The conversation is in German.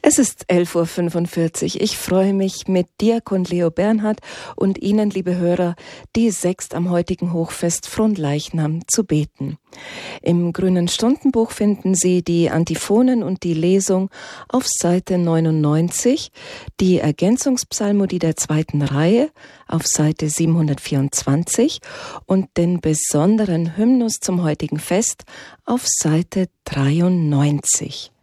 Es ist 11.45 Uhr. Ich freue mich, mit Diakon Leo Bernhard und Ihnen, liebe Hörer, die Sext am heutigen Hochfest Fronleichnam zu beten. Im Grünen Stundenbuch finden Sie die Antiphonen und die Lesung auf Seite 99, die Ergänzungspsalmodie der zweiten Reihe auf Seite 724 und den besonderen Hymnus zum heutigen Fest auf Seite 93.